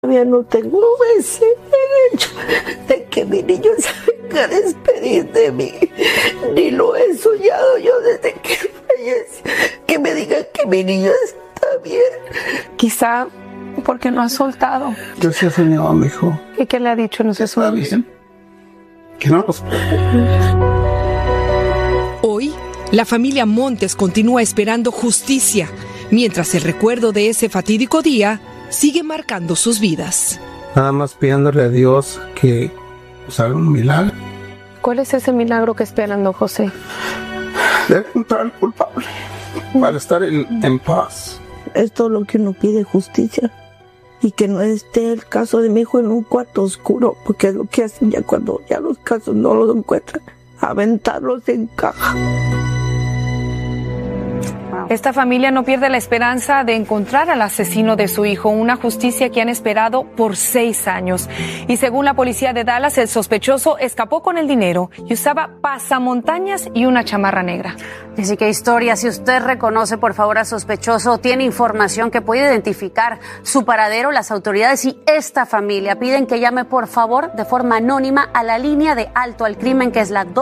Todavía no tengo ese derecho de que mi niño se venga a despedir de mí. Ni lo he soñado yo desde que falleció. Que me digan que mi niño está bien. Quizá porque no ha soltado. Yo sí he soñado a mi hijo. ¿Y qué le ha dicho en esos sueños? Que no los... Hoy, la familia Montes continúa esperando justicia, mientras el recuerdo de ese fatídico día sigue marcando sus vidas. Nada más pidiéndole a Dios que haga un milagro. ¿Cuál es ese milagro que esperan, don José? De encontrar al culpable para estar en paz. Es todo lo que uno pide, justicia. Y que no esté el caso de mi hijo en un cuarto oscuro, porque es lo que hacen ya cuando ya los casos no los encuentran, aventarlos en caja. Esta familia no pierde la esperanza de encontrar al asesino de su hijo, una justicia que han esperado por 6 años. Y según la policía de Dallas, el sospechoso escapó con el dinero y usaba pasamontañas y una chamarra negra. Así que historia, si usted reconoce por favor al sospechoso, tiene información que puede identificar su paradero, las autoridades y esta familia piden que llame por favor de forma anónima a la línea de alto al crimen, que es la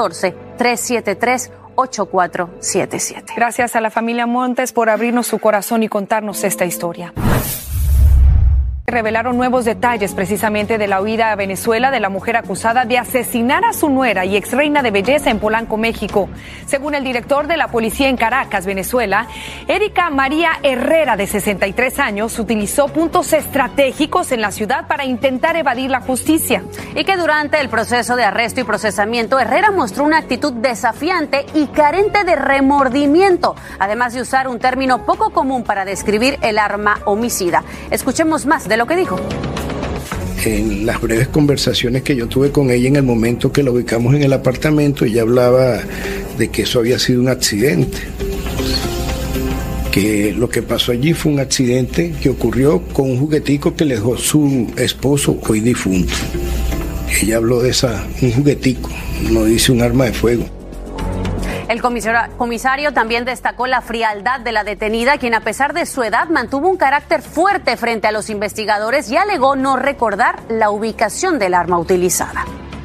214-373-8477. Gracias a la familia Montes por abrirnos su corazón y contarnos esta historia. Revelaron nuevos detalles precisamente de la huida a Venezuela de la mujer acusada de asesinar a su nuera y exreina de belleza en Polanco, México. Según el director de la policía en Caracas, Venezuela, Erika María Herrera, de 63 años, utilizó puntos estratégicos en la ciudad para intentar evadir la justicia. Y que durante el proceso de arresto y procesamiento, Herrera mostró una actitud desafiante y carente de remordimiento, además de usar un término poco común para describir el arma homicida. Escuchemos más de lo que dijo. En las breves conversaciones que yo tuve con ella en el momento que la ubicamos en el apartamento, ella hablaba de que eso había sido un accidente, que lo que pasó allí fue un accidente que ocurrió con un juguetico que le dejó su esposo hoy difunto. Ella habló de un juguetico, no dice un arma de fuego. El comisario también destacó la frialdad de la detenida, quien a pesar de su edad mantuvo un carácter fuerte frente a los investigadores y alegó no recordar la ubicación del arma utilizada.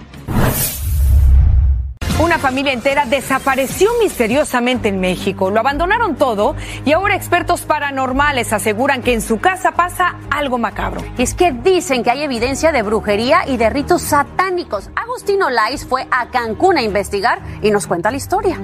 Una familia entera desapareció misteriosamente en México. Lo abandonaron todo y ahora expertos paranormales aseguran que en su casa pasa algo macabro. Y es que dicen que hay evidencia de brujería y de ritos satánicos. Agustín Olaiz fue a Cancún a investigar y nos cuenta la historia.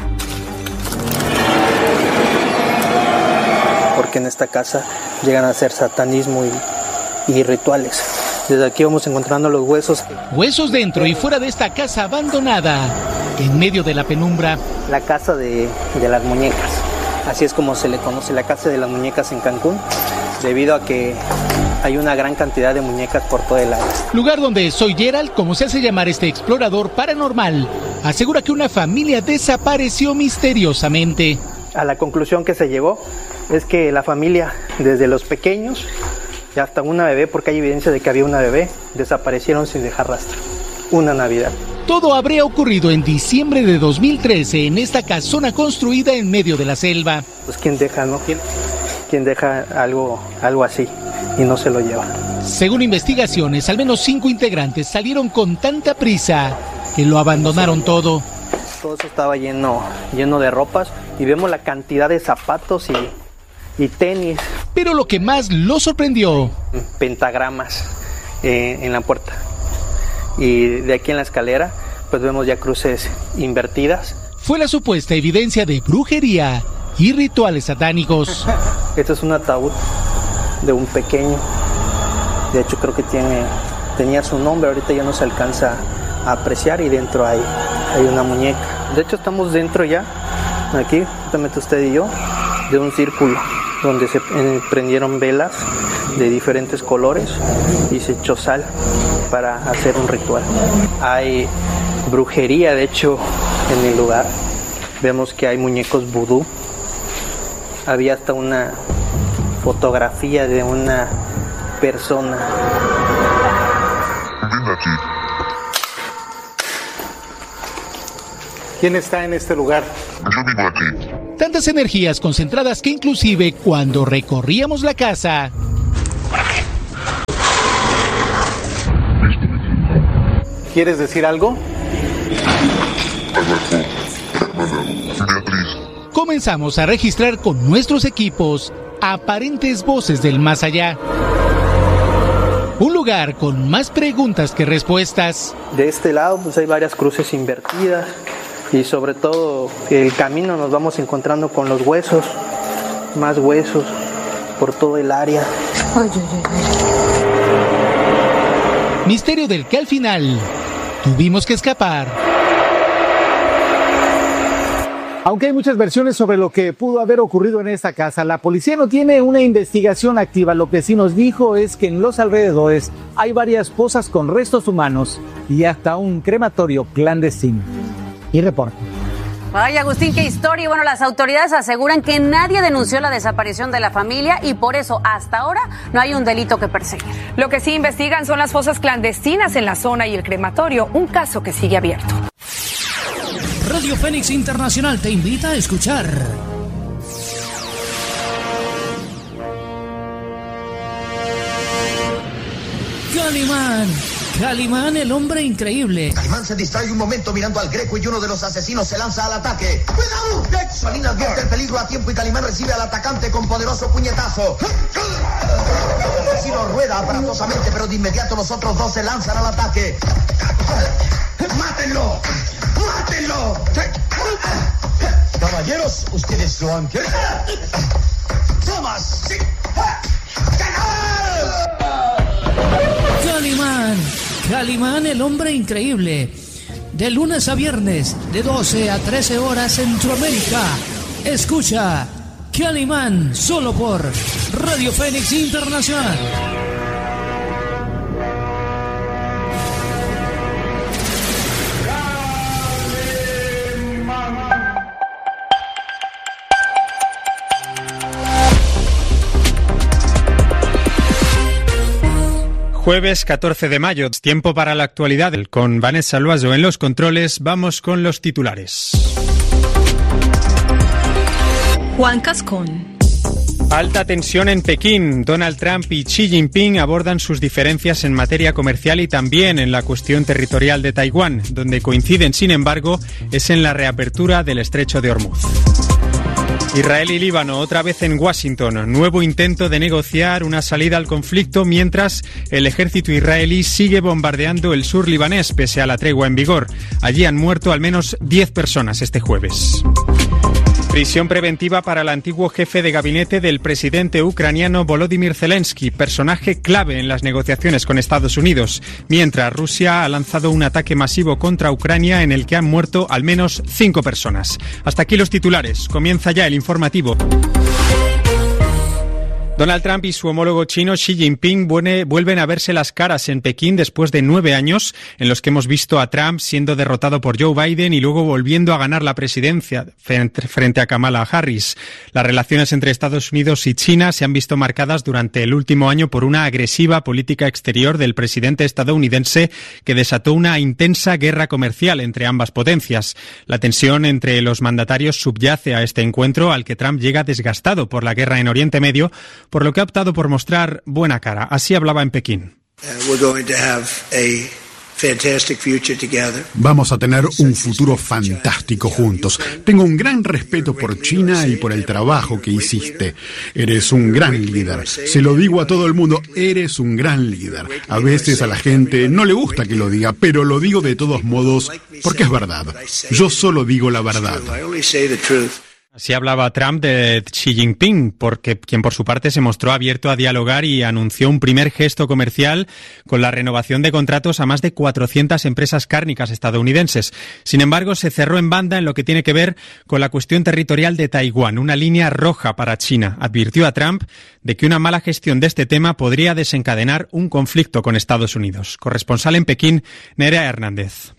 Porque en esta casa llegan a hacer satanismo y rituales. Desde aquí vamos encontrando los huesos. Huesos dentro y fuera de esta casa abandonada, en medio de la penumbra. La casa de las muñecas. Así es como se le conoce, la casa de las muñecas en Cancún, debido a que hay una gran cantidad de muñecas por todo el área. Lugar donde Soy Gerald, como se hace llamar este explorador paranormal, asegura que una familia desapareció misteriosamente. A la conclusión que se llegó es que la familia, desde los pequeños y hasta una bebé, porque hay evidencia de que había una bebé, desaparecieron sin dejar rastro. Una Navidad. Todo habría ocurrido en diciembre de 2013 en esta casona construida en medio de la selva. Pues ¿quién deja, no? ¿Quién deja algo así y no se lo lleva? Según investigaciones, al menos 5 integrantes salieron con tanta prisa que lo abandonaron todo. Todo eso estaba lleno de ropas y vemos la cantidad de zapatos y tenis. Pero lo que más lo sorprendió: pentagramas en la puerta. Y de aquí en la escalera, pues vemos ya cruces invertidas. Fue la supuesta evidencia de brujería y rituales satánicos. Este es un ataúd de un pequeño. De hecho, creo que tenía su nombre, ahorita ya no se alcanza a apreciar, y dentro hay una muñeca. De hecho, estamos dentro ya, aquí, justamente usted y yo, de un círculo donde se prendieron velas de diferentes colores y se echó sal para hacer un ritual. Hay brujería, de hecho, en el lugar. Vemos que hay muñecos vudú. Había hasta una fotografía de una persona. ¿Quién está en este lugar? Yo vivo aquí. Tantas energías concentradas que inclusive cuando recorríamos la casa ¿Quieres decir algo? Comenzamos a registrar con nuestros equipos aparentes voces del más allá. Un lugar con más preguntas que respuestas. De este lado pues hay varias cruces invertidas y sobre todo el camino nos vamos encontrando con los huesos, más huesos por todo el área. Misterio del que al final tuvimos que escapar. Aunque hay muchas versiones sobre lo que pudo haber ocurrido en esta casa, la policía no tiene una investigación activa. Lo que sí nos dijo es que en los alrededores hay varias fosas con restos humanos y hasta un crematorio clandestino. Y reporte. Vaya, Agustín, qué historia. Y bueno, las autoridades aseguran que nadie denunció la desaparición de la familia y por eso hasta ahora no hay un delito que perseguir. Lo que sí investigan son las fosas clandestinas en la zona y el crematorio, un caso que sigue abierto. Radio Fénix Internacional te invita a escuchar Calimán, el hombre increíble. Calimán se distrae un momento mirando al Greco y uno de los asesinos se lanza al ataque. ¡Cuidado! Salina advierte el peligro a tiempo y Calimán recibe al atacante con poderoso puñetazo. El asesino rueda aparatosamente, pero de inmediato los otros dos se lanzan al ataque. ¡Mátenlo! ¡Mátenlo! Caballeros, ustedes lo han querido. ¡Tomas! ¡Sí! Calimán, el hombre increíble. De lunes a viernes, de 12 a 13 horas Centroamérica. Escucha Calimán solo por Radio Fénix Internacional. Jueves 14 de mayo, tiempo para la actualidad. Con Vanessa Loazo en los controles, vamos con los titulares. Juan Cascón. Alta tensión en Pekín. Donald Trump y Xi Jinping abordan sus diferencias en materia comercial y también en la cuestión territorial de Taiwán. Donde coinciden, sin embargo, es en la reapertura del estrecho de Hormuz. Israel y Líbano, otra vez en Washington. Nuevo intento de negociar una salida al conflicto mientras el ejército israelí sigue bombardeando el sur libanés pese a la tregua en vigor. Allí han muerto al menos 10 personas este jueves. Prisión preventiva para el antiguo jefe de gabinete del presidente ucraniano Volodymyr Zelensky, personaje clave en las negociaciones con Estados Unidos, mientras Rusia ha lanzado un ataque masivo contra Ucrania en el que han muerto al menos 5 personas. Hasta aquí los titulares. Comienza ya el informativo. Donald Trump y su homólogo chino Xi Jinping vuelven a verse las caras en Pekín después de 9 años en los que hemos visto a Trump siendo derrotado por Joe Biden y luego volviendo a ganar la presidencia frente a Kamala Harris. Las relaciones entre Estados Unidos y China se han visto marcadas durante el último año por una agresiva política exterior del presidente estadounidense que desató una intensa guerra comercial entre ambas potencias. La tensión entre los mandatarios subyace a este encuentro al que Trump llega desgastado por la guerra en Oriente Medio, por lo que ha optado por mostrar buena cara. Así hablaba en Pekín. Vamos a tener un futuro fantástico juntos. Tengo un gran respeto por China y por el trabajo que hiciste. Eres un gran líder. Se lo digo a todo el mundo, eres un gran líder. A veces a la gente no le gusta que lo diga, pero lo digo de todos modos porque es verdad. Yo solo digo la verdad. Así hablaba Trump de Xi Jinping, quien por su parte se mostró abierto a dialogar y anunció un primer gesto comercial con la renovación de contratos a más de 400 empresas cárnicas estadounidenses. Sin embargo, se cerró en banda en lo que tiene que ver con la cuestión territorial de Taiwán, una línea roja para China. Advirtió a Trump de que una mala gestión de este tema podría desencadenar un conflicto con Estados Unidos. Corresponsal en Pekín, Nerea Hernández.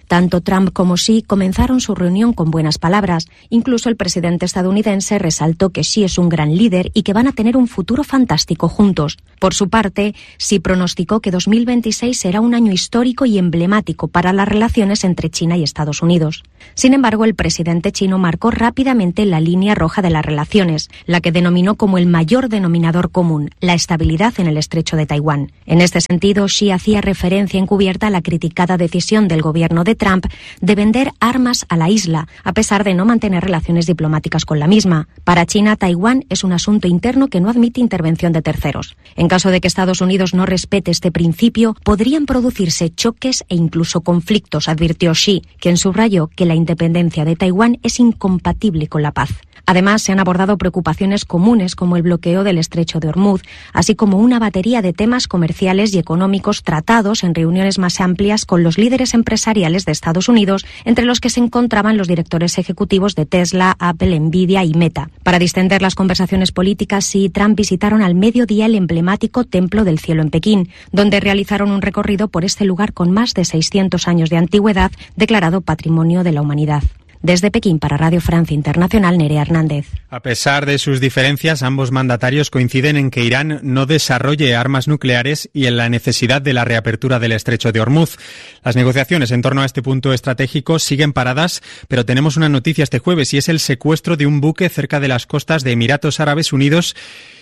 Tanto Trump como Xi comenzaron su reunión con buenas palabras. Incluso el presidente estadounidense resaltó que Xi es un gran líder y que van a tener un futuro fantástico juntos. Por su parte, Xi pronosticó que 2026 será un año histórico y emblemático para las relaciones entre China y Estados Unidos. Sin embargo, el presidente chino marcó rápidamente la línea roja de las relaciones, la que denominó como el mayor denominador común, la estabilidad en el estrecho de Taiwán. En este sentido, Xi hacía referencia encubierta a la criticada decisión del gobierno de Trump de vender armas a la isla, a pesar de no mantener relaciones diplomáticas con la misma. Para China, Taiwán es un asunto interno que no admite intervención de terceros. En caso de que Estados Unidos no respete este principio, podrían producirse choques e incluso conflictos, advirtió Xi, quien subrayó que la independencia de Taiwán es incompatible con la paz. Además, se han abordado preocupaciones comunes como el bloqueo del estrecho de Hormuz, así como una batería de temas comerciales y económicos tratados en reuniones más amplias con los líderes empresariales de Estados Unidos, entre los que se encontraban los directores ejecutivos de Tesla, Apple, Nvidia y Meta. Para distender las conversaciones políticas, Xi y Trump visitaron al mediodía el emblemático Templo del Cielo en Pekín, donde realizaron un recorrido por este lugar con más de 600 años de antigüedad, declarado Patrimonio de la Humanidad. Desde Pekín para Radio Francia Internacional, Nerea Hernández. A pesar de sus diferencias, ambos mandatarios coinciden en que Irán no desarrolle armas nucleares y en la necesidad de la reapertura del estrecho de Hormuz. Las negociaciones en torno a este punto estratégico siguen paradas, pero tenemos una noticia este jueves y es el secuestro de un buque cerca de las costas de Emiratos Árabes Unidos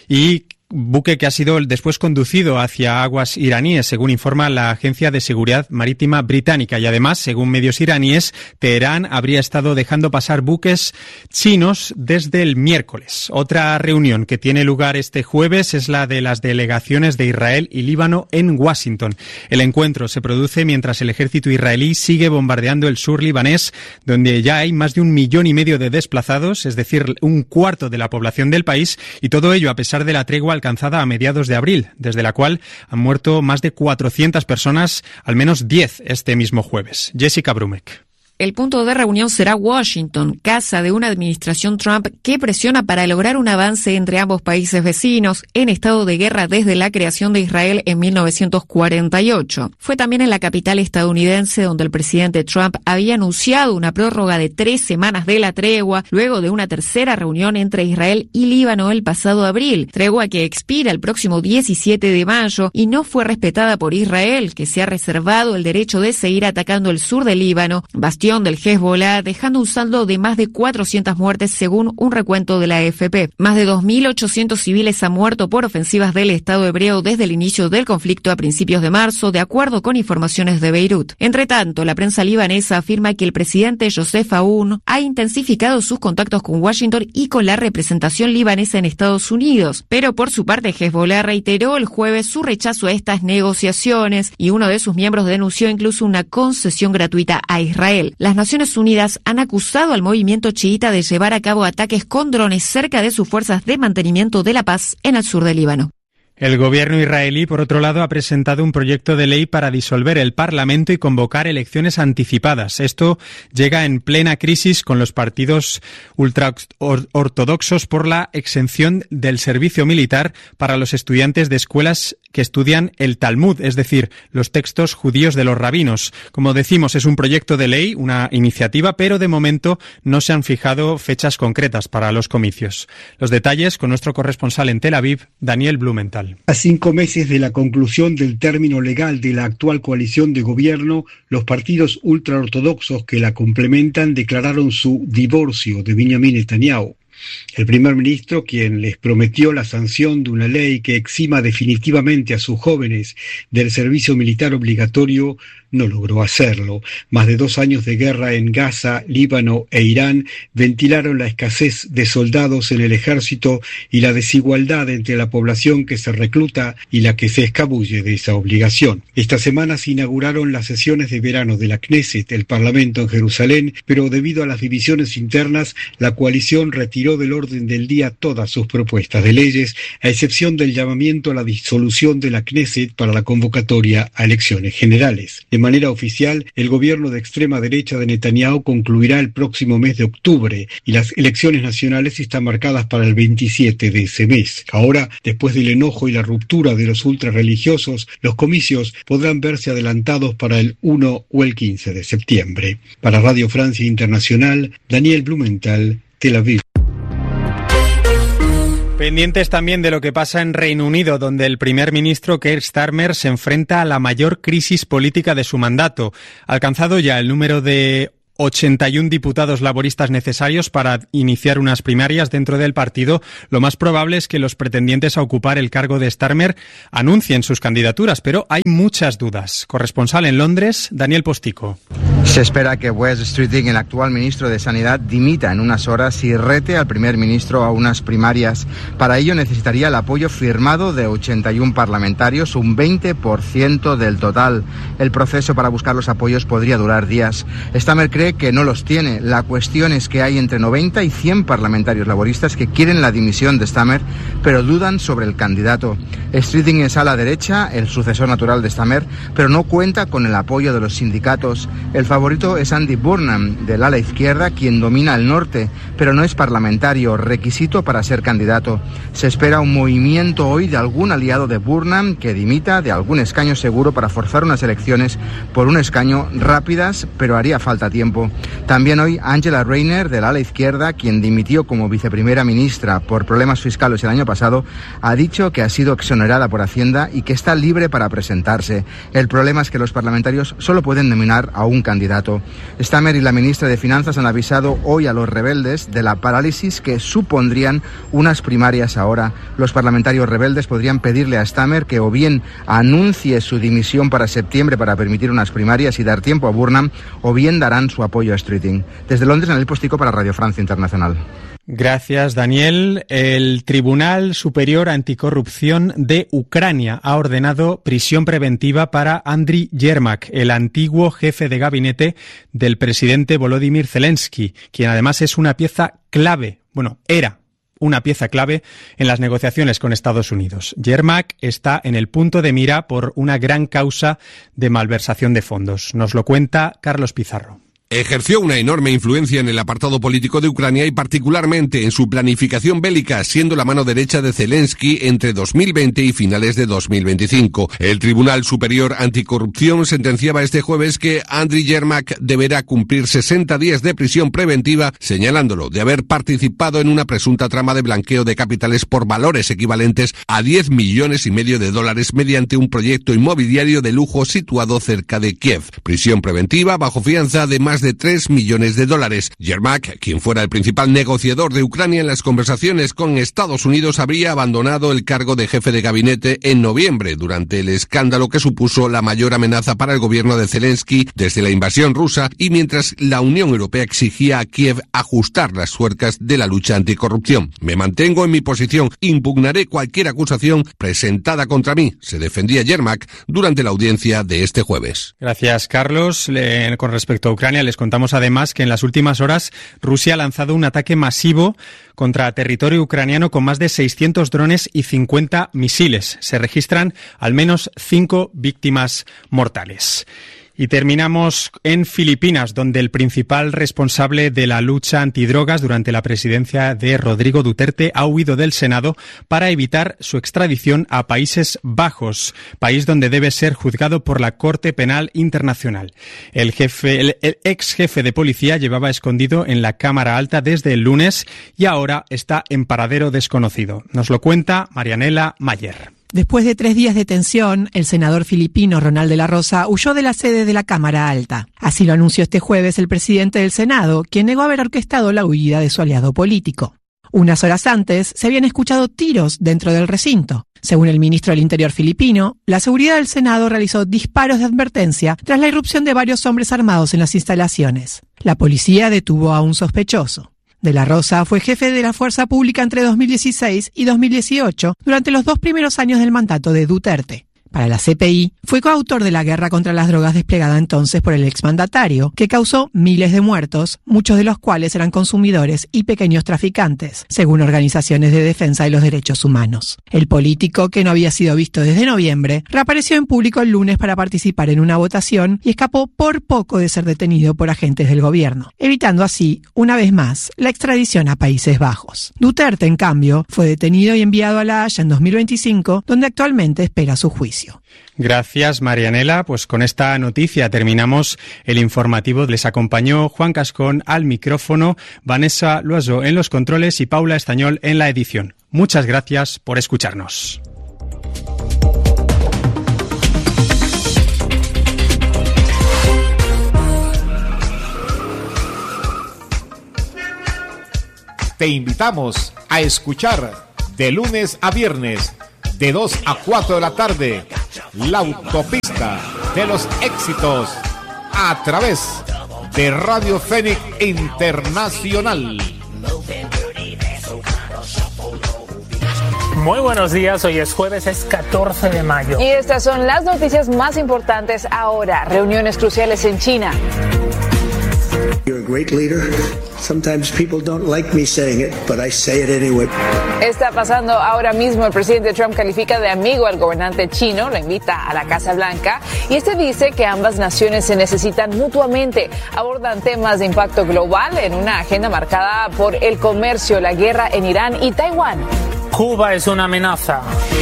y buque que ha sido después conducido hacia aguas iraníes, según informa la Agencia de Seguridad Marítima británica. Y además, según medios iraníes, Teherán habría estado dejando pasar buques chinos desde el miércoles. Otra reunión que tiene lugar este jueves es la de las delegaciones de Israel y Líbano en Washington. El encuentro se produce mientras el ejército israelí sigue bombardeando el sur libanés, donde ya hay más de 1,5 millones de desplazados, es decir, un cuarto de la población del país, y todo ello a pesar de la tregua alcanzada a mediados de abril, desde la cual han muerto más de 400 personas, al menos 10 este mismo jueves. Jessica Brumek. El punto de reunión será Washington, casa de una administración Trump que presiona para lograr un avance entre ambos países vecinos en estado de guerra desde la creación de Israel en 1948. Fue también en la capital estadounidense donde el presidente Trump había anunciado una prórroga de 3 semanas de la tregua, luego de una tercera reunión entre Israel y Líbano el pasado abril, tregua que expira el próximo 17 de mayo y no fue respetada por Israel, que se ha reservado el derecho de seguir atacando el sur del Líbano, bastión del Hezbollah, dejando un saldo de más de 400 muertes según un recuento de la AFP. Más de 2.800 civiles han muerto por ofensivas del Estado hebreo desde el inicio del conflicto a principios de marzo, de acuerdo con informaciones de Beirut. Entre tanto, la prensa libanesa afirma que el presidente Joseph Aoun ha intensificado sus contactos con Washington y con la representación libanesa en Estados Unidos, pero por su parte Hezbollah reiteró el jueves su rechazo a estas negociaciones y uno de sus miembros denunció incluso una concesión gratuita a Israel. Las Naciones Unidas han acusado al movimiento chiita de llevar a cabo ataques con drones cerca de sus fuerzas de mantenimiento de la paz en el sur del Líbano. El gobierno israelí, por otro lado, ha presentado un proyecto de ley para disolver el Parlamento y convocar elecciones anticipadas. Esto llega en plena crisis con los partidos ultraortodoxos por la exención del servicio militar para los estudiantes de escuelas que estudian el Talmud, es decir, los textos judíos de los rabinos. Como decimos, es un proyecto de ley, una iniciativa, pero de momento no se han fijado fechas concretas para los comicios. Los detalles con nuestro corresponsal en Tel Aviv, Daniel Blumenthal. A 5 meses de la conclusión del término legal de la actual coalición de gobierno, los partidos ultraortodoxos que la complementan declararon su divorcio de Benjamin Netanyahu. El primer ministro, quien les prometió la sanción de una ley que exima definitivamente a sus jóvenes del servicio militar obligatorio, no logró hacerlo. Más de 2 años de guerra en Gaza, Líbano e Irán ventilaron la escasez de soldados en el ejército y la desigualdad entre la población que se recluta y la que se escabulle de esa obligación. Esta semana se inauguraron las sesiones de verano de la Knesset, el Parlamento en Jerusalén, pero debido a las divisiones internas, la coalición retiró del orden del día todas sus propuestas de leyes, a excepción del llamamiento a la disolución de la Knesset para la convocatoria a elecciones generales. De manera oficial, el gobierno de extrema derecha de Netanyahu concluirá el próximo mes de octubre y las elecciones nacionales están marcadas para el 27 de ese mes. Ahora, después del enojo y la ruptura de los ultrarreligiosos, los comicios podrán verse adelantados para el 1 o el 15 de septiembre. Para Radio Francia Internacional, Daniel Blumenthal, Tel Aviv. Pendientes también de lo que pasa en Reino Unido, donde el primer ministro Keir Starmer se enfrenta a la mayor crisis política de su mandato. Ha alcanzado ya el número de 81 diputados laboristas necesarios para iniciar unas primarias dentro del partido. Lo más probable es que los pretendientes a ocupar el cargo de Starmer anuncien sus candidaturas, pero hay muchas dudas. Corresponsal en Londres, Daniel Postico. Se espera que Wes Streeting, el actual ministro de Sanidad, dimita en unas horas y rete al primer ministro a unas primarias. Para ello necesitaría el apoyo firmado de 81 parlamentarios, un 20% del total. El proceso para buscar los apoyos podría durar días. Starmer cree que no los tiene. La cuestión es que hay entre 90 y 100 parlamentarios laboristas que quieren la dimisión de Starmer, pero dudan sobre el candidato. Streeting es a la derecha, el sucesor natural de Starmer, pero no cuenta con el apoyo de los sindicatos. El favorito es Andy Burnham, del ala izquierda, quien domina el norte, pero no es parlamentario, requisito para ser candidato. Se espera un movimiento hoy de algún aliado de Burnham que dimita de algún escaño seguro para forzar unas elecciones por un escaño rápidas, pero haría falta tiempo. También hoy Angela Rayner, del ala izquierda, quien dimitió como viceprimera ministra por problemas fiscales el año pasado, ha dicho que ha sido exonerada por Hacienda y que está libre para presentarse. El problema es que los parlamentarios solo pueden nominar a un candidato. Starmer y la ministra de Finanzas han avisado hoy a los rebeldes de la parálisis que supondrían unas primarias ahora. Los parlamentarios rebeldes podrían pedirle a Starmer que o bien anuncie su dimisión para septiembre para permitir unas primarias y dar tiempo a Burnham, o bien darán su apoyo a Streeting. Desde Londres, Daniel Postico para Radio Francia Internacional. Gracias, Daniel. El Tribunal Superior Anticorrupción de Ucrania ha ordenado prisión preventiva para Andriy Yermak, el antiguo jefe de gabinete del presidente Volodymyr Zelensky, quien además es una pieza clave, era una pieza clave en las negociaciones con Estados Unidos. Yermak está en el punto de mira por una gran causa de malversación de fondos. Nos lo cuenta Carlos Pizarro. Ejerció una enorme influencia en el apartado político de Ucrania y particularmente en su planificación bélica, siendo la mano derecha de Zelensky entre 2020 y finales de 2025. El Tribunal Superior Anticorrupción sentenciaba este jueves que Andriy Yermak deberá cumplir 60 días de prisión preventiva, señalándolo de haber participado en una presunta trama de blanqueo de capitales por valores equivalentes a 10,5 millones de dólares mediante un proyecto inmobiliario de lujo situado cerca de Kiev. Prisión preventiva bajo fianza de más de 3 millones de dólares. Yermak, quien fuera el principal negociador de Ucrania en las conversaciones con Estados Unidos, habría abandonado el cargo de jefe de gabinete en noviembre, durante el escándalo que supuso la mayor amenaza para el gobierno de Zelensky desde la invasión rusa y mientras la Unión Europea exigía a Kiev ajustar las tuercas de la lucha anticorrupción. Me mantengo en mi posición, impugnaré cualquier acusación presentada contra mí, se defendía Yermak durante la audiencia de este jueves. Gracias, Carlos. Con respecto a Ucrania, les contamos además que en las últimas horas Rusia ha lanzado un ataque masivo contra territorio ucraniano con más de 600 drones y 50 misiles. Se registran al menos 5 víctimas mortales. Y terminamos en Filipinas, donde el principal responsable de la lucha antidrogas durante la presidencia de Rodrigo Duterte ha huido del Senado para evitar su extradición a Países Bajos, país donde debe ser juzgado por la Corte Penal Internacional. El ex jefe de policía llevaba escondido en la Cámara Alta desde el lunes y ahora está en paradero desconocido. Nos lo cuenta Marianela Mayer. Después de 3 días de tensión, el senador filipino Ronald de la Rosa huyó de la sede de la Cámara Alta. Así lo anunció este jueves el presidente del Senado, quien negó haber orquestado la huida de su aliado político. Unas horas antes, se habían escuchado tiros dentro del recinto. Según el ministro del Interior filipino, la seguridad del Senado realizó disparos de advertencia tras la irrupción de varios hombres armados en las instalaciones. La policía detuvo a un sospechoso. De la Rosa fue jefe de la Fuerza Pública entre 2016 y 2018, durante los 2 primeros años del mandato de Duterte. Para la CPI, fue coautor de la guerra contra las drogas desplegada entonces por el exmandatario, que causó miles de muertos, muchos de los cuales eran consumidores y pequeños traficantes, según organizaciones de defensa de los derechos humanos. El político, que no había sido visto desde noviembre, reapareció en público el lunes para participar en una votación y escapó por poco de ser detenido por agentes del gobierno, evitando así, una vez más, la extradición a Países Bajos. Duterte, en cambio, fue detenido y enviado a La Haya en 2025, donde actualmente espera su juicio. Gracias, Marianela. Pues con esta noticia terminamos el informativo. Les acompañó Juan Cascón al micrófono, Vanessa Loiseau en los controles y Paula Estañol en la edición. Muchas gracias por escucharnos. Te invitamos a escuchar de lunes a viernes, de 2 a 4 de la tarde, La Autopista de los Éxitos, a través de Radio Fénix Internacional. Muy buenos días, hoy es jueves, es 14 de mayo. Y estas son las noticias más importantes ahora. Reuniones cruciales en China. You're a great leader. Sometimes people don't like me saying it, but I say it anyway. Está pasando ahora mismo. El presidente Trump califica de amigo al gobernante chino, lo invita a la Casa Blanca y este dice que ambas naciones se necesitan mutuamente. Abordan temas de impacto global en una agenda marcada por el comercio, la guerra en Irán y Taiwán. Cuba es una amenaza.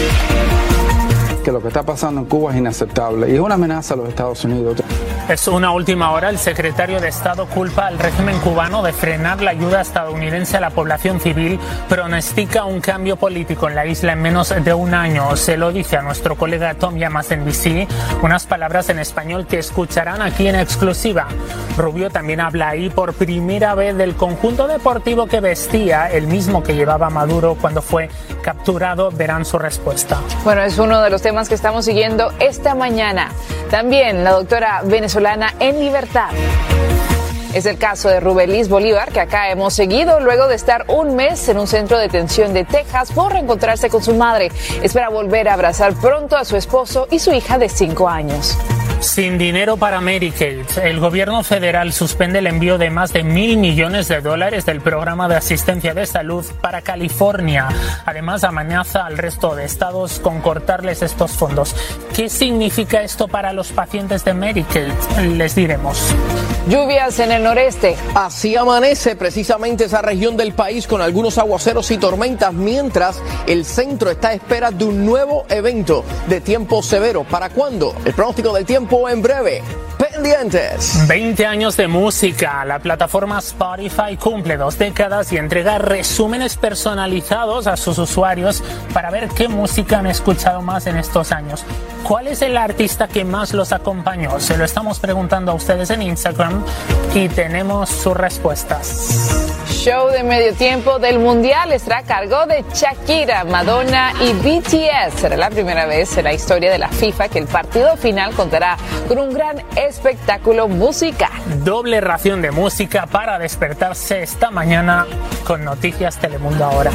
Que lo que está pasando en Cuba es inaceptable y es una amenaza a los Estados Unidos. Es una última hora. El secretario de Estado culpa al régimen cubano de frenar la ayuda estadounidense a la población civil. Pronostica un cambio político en la isla en menos de un año. Se lo dice a nuestro colega Tom Llamas en NBC. Unas palabras en español que escucharán aquí en exclusiva. Rubio también habla ahí por primera vez del conjunto deportivo que vestía, el mismo que llevaba Maduro cuando fue capturado. Verán su respuesta. Bueno, es uno de los temas que estamos siguiendo esta mañana. También la doctora venezolana en libertad. Es el caso de Rubelis Bolívar, que acá hemos seguido luego de estar un mes en un centro de detención de Texas por reencontrarse con su madre. Espera volver a abrazar pronto a su esposo y su hija de 5 años. Sin dinero para Medicaid, el gobierno federal suspende el envío de más de $1.000 millones del programa de asistencia de salud para California. Además, amenaza al resto de estados con cortarles estos fondos. ¿Qué significa esto para los pacientes de Medicaid? Les diremos. Lluvias en el noreste. Así amanece precisamente esa región del país con algunos aguaceros y tormentas, mientras el centro está a espera de un nuevo evento de tiempo severo. ¿Para cuándo? El pronóstico del tiempo en breve. Pendientes. 20 años de música. La plataforma Spotify cumple 2 décadas y entrega resúmenes personalizados a sus usuarios para ver qué música han escuchado más en estos años. ¿Cuál es el artista que más los acompañó? Se lo estamos preguntando a ustedes en Instagram y tenemos sus respuestas. Show de medio tiempo del Mundial estará a cargo de Shakira, Madonna y BTS. Será la primera vez en la historia de la FIFA que el partido final contará con un gran espectáculo musical. Doble ración de música para despertarse esta mañana con Noticias Telemundo ahora.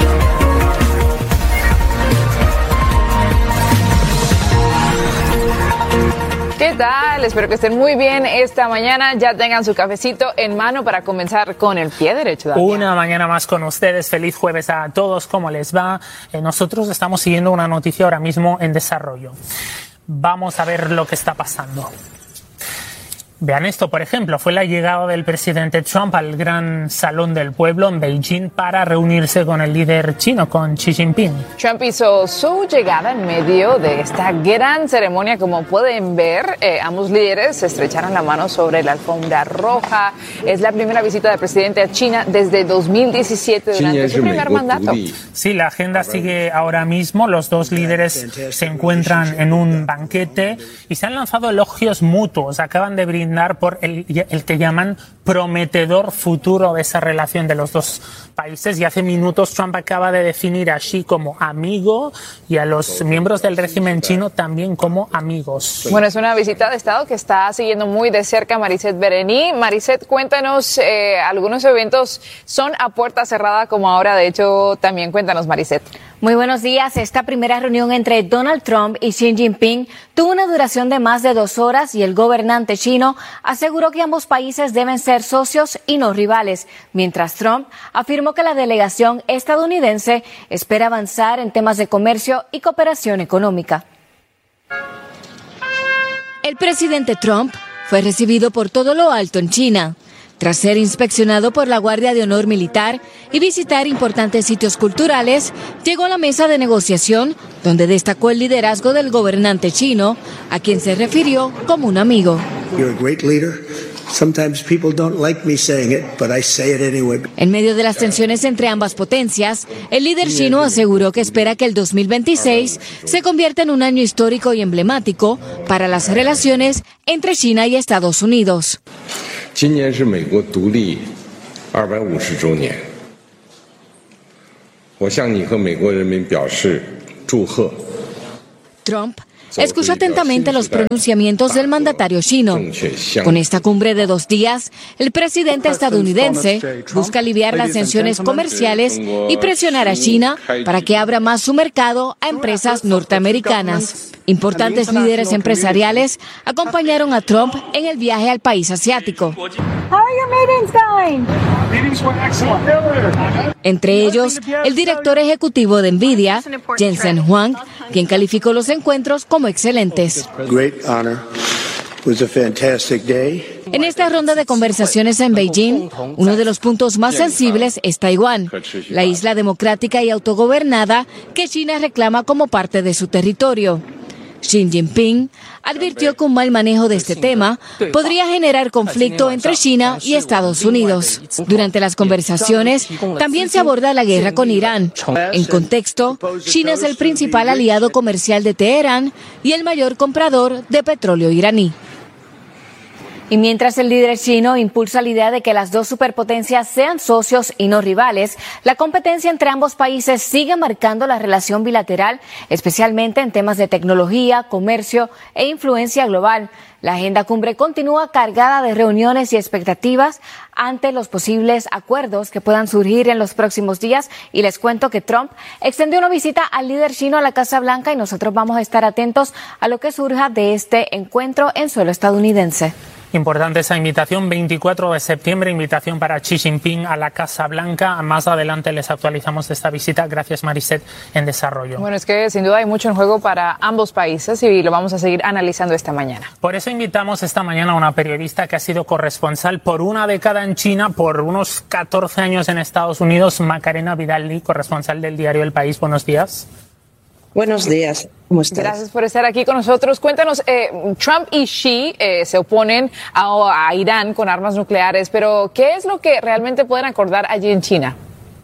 ¿Qué tal? Espero que estén muy bien esta mañana. Ya tengan su cafecito en mano para comenzar con el pie derecho. Damián. Una mañana más con ustedes. Feliz jueves a todos. ¿Cómo les va? Nosotros estamos siguiendo una noticia ahora mismo en desarrollo. Vamos a ver lo que está pasando. Vean esto, por ejemplo, fue la llegada del presidente Trump al Gran Salón del Pueblo en Beijing para reunirse con el líder chino, con Xi Jinping. Trump hizo su llegada en medio de esta gran ceremonia. Como pueden ver, ambos líderes se estrecharon la mano sobre la alfombra roja. Es la primera visita del presidente a China desde 2017 durante su primer mandato. Sí, la agenda sigue ahora mismo. Los dos líderes se encuentran en un banquete y se han lanzado elogios mutuos. Acaban de brindar por el que llaman prometedor futuro de esa relación de los dos países. Y hace minutos Trump acaba de definir a Xi como amigo y a los miembros del régimen chino también como amigos. Bueno, es una visita de Estado que está siguiendo muy de cerca Mariset Berení. Mariset, cuéntanos, algunos eventos son a puerta cerrada como ahora. De hecho, también cuéntanos, Mariset. Muy buenos días. Esta primera reunión entre Donald Trump y Xi Jinping tuvo una duración de más de 2 horas y el gobernante chino aseguró que ambos países deben ser socios y no rivales, mientras Trump afirmó que la delegación estadounidense espera avanzar en temas de comercio y cooperación económica. El presidente Trump fue recibido por todo lo alto en China. Tras ser inspeccionado por la Guardia de Honor Militar y visitar importantes sitios culturales, llegó a la mesa de negociación, donde destacó el liderazgo del gobernante chino, a quien se refirió como un amigo. En medio de las tensiones entre ambas potencias, el líder chino aseguró que espera que el 2026 se convierta en un año histórico y emblemático para las relaciones entre China y Estados Unidos. 今年是美国独立250周年，我向你和美国人民表示祝贺。 Trump escuchó atentamente los pronunciamientos del mandatario chino. Con esta cumbre de 2 días, el presidente estadounidense busca aliviar las tensiones comerciales y presionar a China para que abra más su mercado a empresas norteamericanas. Importantes líderes empresariales acompañaron a Trump en el viaje al país asiático. Entre ellos, el director ejecutivo de Nvidia, Jensen Huang, quien calificó los encuentros como excelentes. En esta ronda de conversaciones en Beijing, uno de los puntos más sensibles es Taiwán, la isla democrática y autogobernada que China reclama como parte de su territorio. Xi Jinping advirtió que un mal manejo de este tema podría generar conflicto entre China y Estados Unidos. Durante las conversaciones también se aborda la guerra con Irán. En contexto, China es el principal aliado comercial de Teherán y el mayor comprador de petróleo iraní. Y mientras el líder chino impulsa la idea de que las dos superpotencias sean socios y no rivales, la competencia entre ambos países sigue marcando la relación bilateral, especialmente en temas de tecnología, comercio e influencia global. La agenda cumbre continúa cargada de reuniones y expectativas ante los posibles acuerdos que puedan surgir en los próximos días. Y les cuento que Trump extendió una visita al líder chino a la Casa Blanca y nosotros vamos a estar atentos a lo que surja de este encuentro en suelo estadounidense. Importante esa invitación, 24 de septiembre, invitación para Xi Jinping a la Casa Blanca. Más adelante les actualizamos de esta visita. Gracias, Mariset, en desarrollo. Bueno, es que sin duda hay mucho en juego para ambos países y lo vamos a seguir analizando esta mañana. Por eso invitamos esta mañana a una periodista que ha sido corresponsal por una década en China, por unos 14 años en Estados Unidos, Macarena Vidal, corresponsal del diario El País. Buenos días. Buenos días, ¿cómo estás? Gracias por estar aquí con nosotros. Cuéntanos, Trump y Xi se oponen a Irán con armas nucleares, pero ¿qué es lo que realmente pueden acordar allí en China?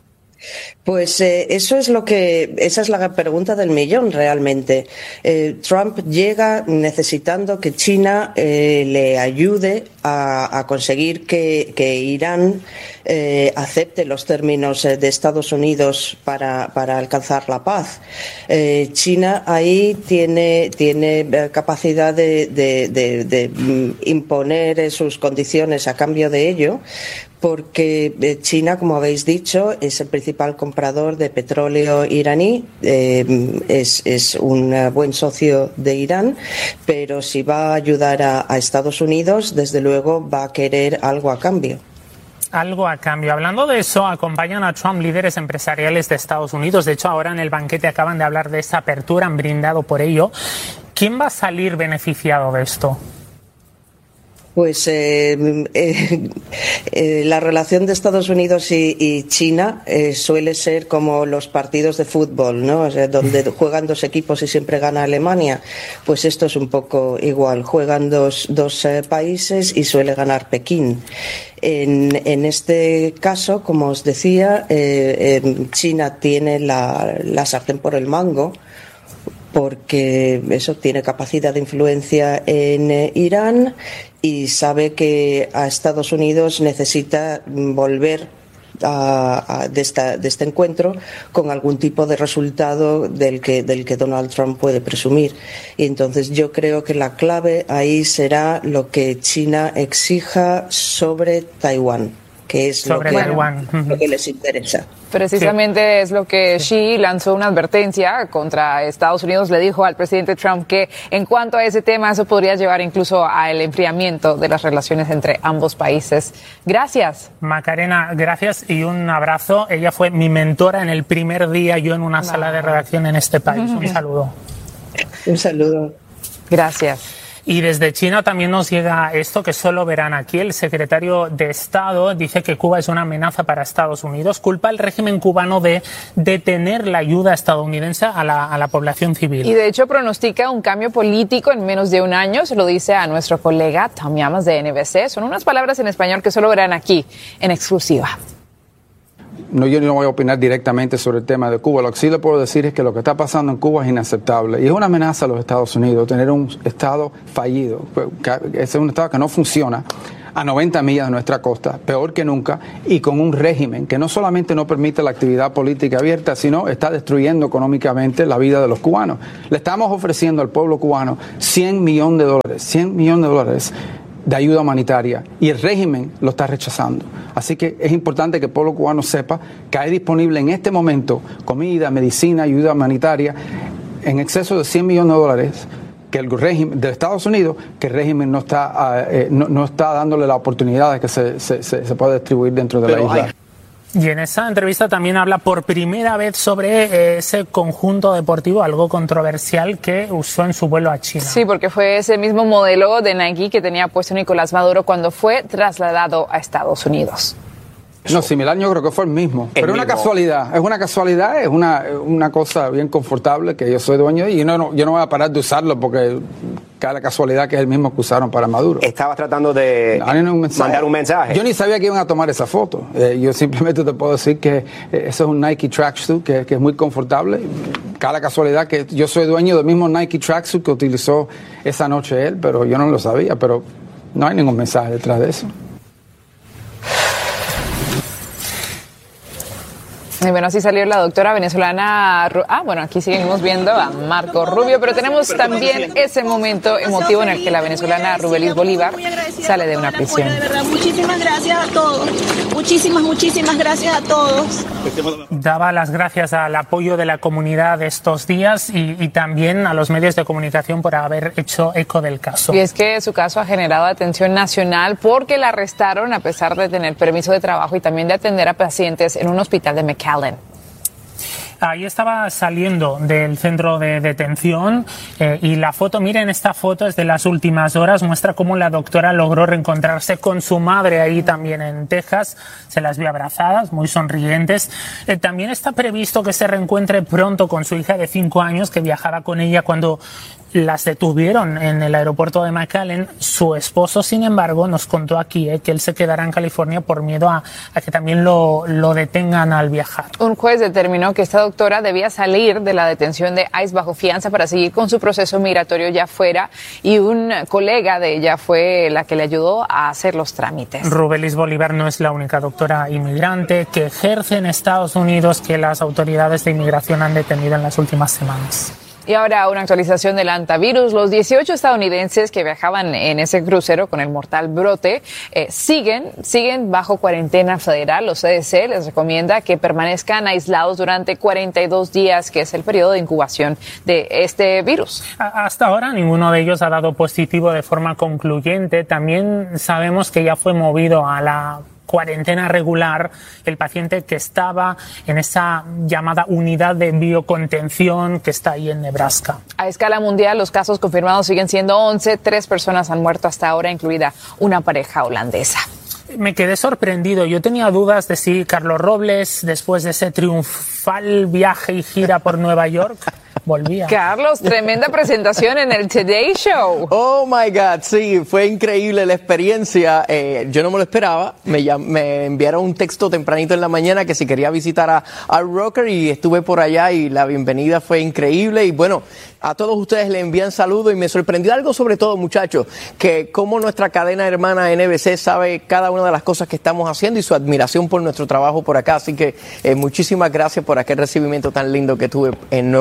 Pues esa es la pregunta del millón realmente. Trump llega necesitando que China le ayude a conseguir que Irán acepte los términos de Estados Unidos para alcanzar la paz. China ahí tiene capacidad de imponer sus condiciones a cambio de ello, porque China, como habéis dicho, es el principal comprador de petróleo iraní, es un buen socio de Irán, pero si va a ayudar a Estados Unidos, desde luego va a querer algo a cambio. Algo a cambio. Hablando de eso, acompañan a Trump líderes empresariales de Estados Unidos. De hecho, ahora en el banquete acaban de hablar de esta apertura, han brindado por ello. ¿Quién va a salir beneficiado de esto? Pues la relación de Estados Unidos y China suele ser como los partidos de fútbol, ¿no? O sea, donde juegan 2 equipos y siempre gana Alemania. Pues esto es un poco igual. Juegan dos países y suele ganar Pekín. En este caso, como os decía, China tiene la sartén por el mango, porque eso tiene capacidad de influencia en Irán y sabe que a Estados Unidos necesita volver de este encuentro con algún tipo de resultado del que Donald Trump puede presumir. Y entonces yo creo que la clave ahí será lo que China exija sobre Taiwán. que es lo que les interesa. Precisamente es lo que Xi lanzó una advertencia contra Estados Unidos. Le dijo al presidente Trump que en cuanto a ese tema, eso podría llevar incluso al enfriamiento de las relaciones entre ambos países. Gracias. Macarena, gracias y un abrazo. Ella fue mi mentora en el primer día, yo en una sala de redacción en este país. Un saludo. Un saludo. Gracias. Y desde China también nos llega esto que solo verán aquí. El secretario de Estado dice que Cuba es una amenaza para Estados Unidos. Culpa al régimen cubano de detener la ayuda estadounidense a la población civil. Y de hecho pronostica un cambio político en menos de un año. Se lo dice a nuestro colega Tom Llamas de NBC. Son unas palabras en español que solo verán aquí en exclusiva. No, yo no voy a opinar directamente sobre el tema de Cuba. Lo que sí le puedo decir es que lo que está pasando en Cuba es inaceptable y es una amenaza a los Estados Unidos tener un Estado fallido. Es un Estado que no funciona a 90 millas de nuestra costa, peor que nunca, y con un régimen que no solamente no permite la actividad política abierta, sino está destruyendo económicamente la vida de los cubanos. Le estamos ofreciendo al pueblo cubano $100 millones de ayuda humanitaria y el régimen lo está rechazando. Así que es importante que el pueblo cubano sepa que hay disponible en este momento comida, medicina, ayuda humanitaria en exceso de $100 millones que el régimen de Estados Unidos, que el régimen no está dándole la oportunidad de que se pueda distribuir dentro de la isla. Y en esa entrevista también habla por primera vez sobre ese conjunto deportivo, algo controversial, que usó en su vuelo a China. Sí, porque fue ese mismo modelo de Nike que tenía puesto Nicolás Maduro cuando fue trasladado a Estados Unidos. No, similar yo creo que fue el mismo. Pero es una casualidad, es una cosa bien confortable que yo soy dueño y yo no voy a parar de usarlo porque cae la casualidad que es el mismo que usaron para Maduro. Estabas tratando de mandar un mensaje. Yo ni sabía que iban a tomar esa foto. Yo simplemente te puedo decir que eso es un Nike tracksuit que es muy confortable. Cae la casualidad que yo soy dueño del mismo Nike tracksuit que utilizó esa noche él, pero yo no lo sabía, pero no hay ningún mensaje detrás de eso. Y bueno, así salió la doctora venezolana. Bueno, aquí seguimos viendo a Marco Rubio, pero tenemos también ese momento emotivo en el que la venezolana Rubelis Bolívar sale de una prisión. De verdad, muchísimas gracias a todos. Muchísimas gracias a todos. Daba las gracias al apoyo de la comunidad estos días y también a los medios de comunicación por haber hecho eco del caso. Y es que su caso ha generado atención nacional porque la arrestaron a pesar de tener permiso de trabajo y también de atender a pacientes en un hospital de McAllen. Ahí estaba saliendo del centro de detención y la foto, miren, esta foto es de las últimas horas, muestra cómo la doctora logró reencontrarse con su madre ahí también en Texas, se las vio abrazadas, muy sonrientes. También está previsto que se reencuentre pronto con su hija de 5 años que viajaba con ella cuando las detuvieron en el aeropuerto de McAllen. Su esposo, sin embargo, nos contó aquí que él se quedará en California por miedo a que también lo detengan al viajar. Un juez determinó que esta doctora debía salir de la detención de ICE bajo fianza para seguir con su proceso migratorio ya fuera y un colega de ella fue la que le ayudó a hacer los trámites. Rubelis Bolívar no es la única doctora inmigrante que ejerce en Estados Unidos que las autoridades de inmigración han detenido en las últimas semanas. Y ahora una actualización del hantavirus. Los 18 estadounidenses que viajaban en ese crucero con el mortal brote siguen bajo cuarentena federal. Los CDC les recomienda que permanezcan aislados durante 42 días, que es el periodo de incubación de este virus. Hasta ahora ninguno de ellos ha dado positivo de forma concluyente. También sabemos que ya fue movido a la cuarentena regular el paciente que estaba en esa llamada unidad de biocontención que está ahí en Nebraska. A escala mundial, los casos confirmados siguen siendo 11. 3 personas han muerto hasta ahora, incluida una pareja holandesa. Me quedé sorprendido. Yo tenía dudas de si Carlos Robles, después de ese triunfal viaje y gira por Nueva York, volvía. Carlos, tremenda presentación en el Today Show. Oh my God, sí, fue increíble la experiencia. Yo no me lo esperaba. Me enviaron un texto tempranito en la mañana que si quería visitar a Rocker y estuve por allá y la bienvenida fue increíble. Y bueno, a todos ustedes les envían saludos y me sorprendió algo sobre todo, muchachos, que como nuestra cadena hermana NBC sabe cada una de las cosas que estamos haciendo y su admiración por nuestro trabajo por acá. Así que muchísimas gracias por aquel recibimiento tan lindo que tuve en Nueva York.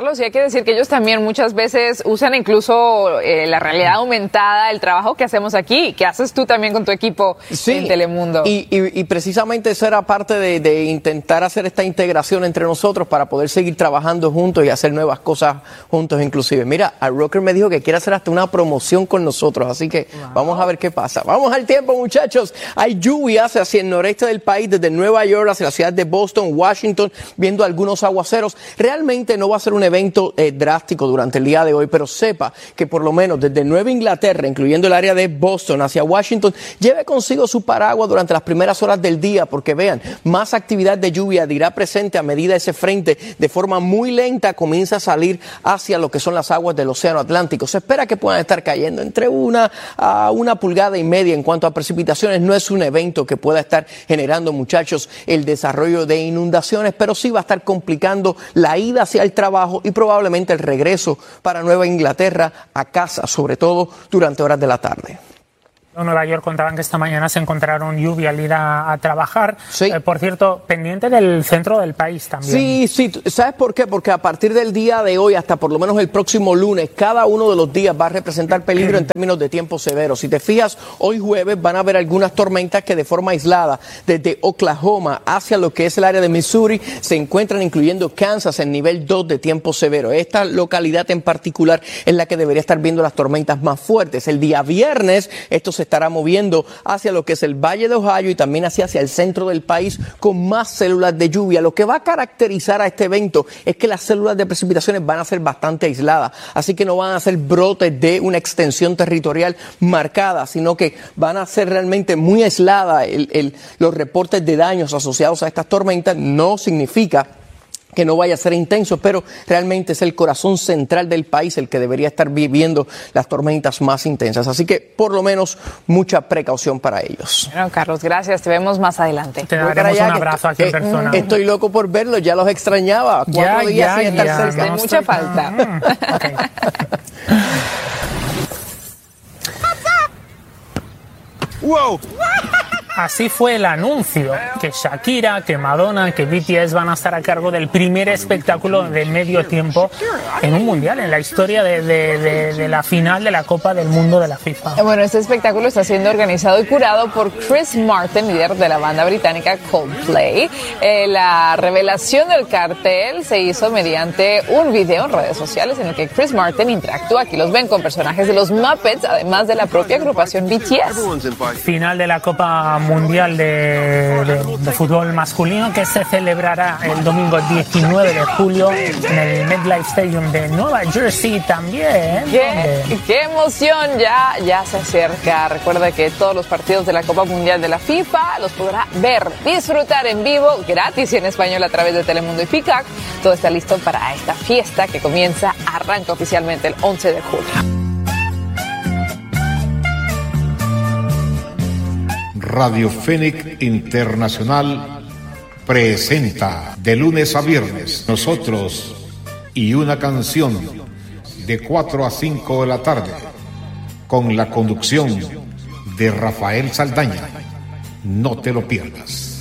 Carlos, y hay que decir que ellos también muchas veces usan incluso la realidad aumentada, el trabajo que hacemos aquí, que haces tú también con tu equipo en Telemundo. Y precisamente eso era parte de intentar hacer esta integración entre nosotros para poder seguir trabajando juntos y hacer nuevas cosas juntos inclusive. Mira, a Rocker me dijo que quiere hacer hasta una promoción con nosotros, así que vamos a ver qué pasa. Vamos al tiempo, muchachos. Hay lluvias hacia el noreste del país, desde Nueva York hacia la ciudad de Boston, Washington, viendo algunos aguaceros. Realmente no va a ser un evento drástico durante el día de hoy, pero sepa que por lo menos desde Nueva Inglaterra, incluyendo el área de Boston hacia Washington, lleve consigo su paraguas durante las primeras horas del día, porque vean, más actividad de lluvia dirá presente a medida ese frente de forma muy lenta comienza a salir hacia lo que son las aguas del Océano Atlántico. Se espera que puedan estar cayendo entre 1 a 1,5 pulgadas en cuanto a precipitaciones. No es un evento que pueda estar generando, muchachos, el desarrollo de inundaciones, pero sí va a estar complicando la ida hacia el trabajo y probablemente el regreso para Nueva Inglaterra a casa, sobre todo durante horas de la tarde. En Nueva York contaban que esta mañana se encontraron lluvia al ir a trabajar. Sí. Por cierto, pendiente del centro del país también. Sí. ¿Sabes por qué? Porque a partir del día de hoy hasta por lo menos el próximo lunes, cada uno de los días va a representar peligro en términos de tiempo severo. Si te fijas, hoy jueves van a haber algunas tormentas que de forma aislada, desde Oklahoma hacia lo que es el área de Missouri, se encuentran incluyendo Kansas en nivel 2 de tiempo severo. Esta localidad en particular es la que debería estar viendo las tormentas más fuertes. El día viernes, esto se estará moviendo hacia lo que es el Valle de Ohio y también hacia el centro del país con más células de lluvia. Lo que va a caracterizar a este evento es que las células de precipitaciones van a ser bastante aisladas, así que no van a ser brotes de una extensión territorial marcada, sino que van a ser realmente muy aisladas. Los reportes de daños asociados a estas tormentas no significa que no vaya a ser intenso, pero realmente es el corazón central del país el que debería estar viviendo las tormentas más intensas. Así que, por lo menos, mucha precaución para ellos. Bueno, Carlos, gracias. Te vemos más adelante. Te daremos un abrazo aquí en persona. Estoy loco por verlo, ya los extrañaba. 4 días sin estar cerca. De mucha falta. Okay. ¡Wow! Así fue el anuncio que Shakira, que Madonna, que BTS van a estar a cargo del primer espectáculo de medio tiempo en un mundial, en la historia de la final de la Copa del Mundo de la FIFA. Bueno, este espectáculo está siendo organizado y curado por Chris Martin, líder de la banda británica Coldplay. La revelación del cartel se hizo mediante un video en redes sociales en el que Chris Martin interactúa, aquí los ven, con personajes de los Muppets, además de la propia agrupación BTS. Final de la Copa Mundial de Fútbol Masculino que se celebrará el domingo 19 de julio en el MetLife Stadium de Nueva Jersey también. ¡Qué emoción! Ya se acerca. Recuerda que todos los partidos de la Copa Mundial de la FIFA los podrá ver, disfrutar en vivo, gratis y en español a través de Telemundo y Peacock. Todo está listo para esta fiesta que arranca oficialmente el 11 de julio. Radio Fénix Internacional presenta de lunes a viernes Nosotros y una canción de 4 a 5 de la tarde con la conducción de Rafael Saldaña. No te lo pierdas.